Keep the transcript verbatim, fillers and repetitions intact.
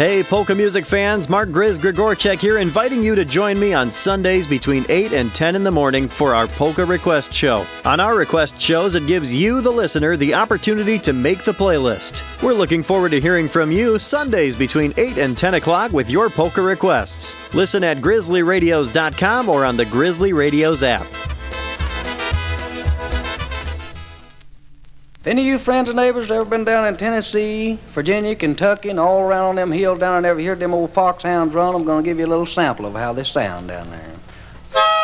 Hey, polka music fans, Mark Grizz Grigorchek here, inviting you to join me on Sundays between eight and ten in the morning for our Polka Request Show. On our request shows, it gives you, the listener, the opportunity to make the playlist. We're looking forward to hearing from you Sundays between eight and ten o'clock with your polka requests. Listen at grizzly radios dot com or on the Grizzly Radios app. Any of you friends and neighbors ever been down in Tennessee, Virginia, Kentucky, and all around on them hills down there and ever heard them old foxhounds run? I'm going to give you a little sample of how they sound down there.